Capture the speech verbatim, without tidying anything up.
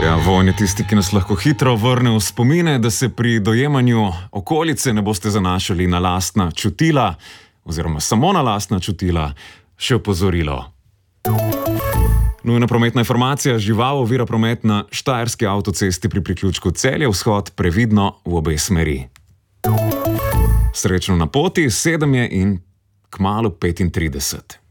Ja, vonj je tisti, ki nas lahko hitro vrne v spomine, da se pri dojemanju okolice ne boste zanašali na lastna čutila, oziroma samo na lastna čutila, še opozorilo. Nujna prometna informacija, žival ovira promet na štajerski avtocesti pri priključku Celje-Vzhod, previdno v obe smeri. Srečno na poti, sedem je in kmalu petintrideset.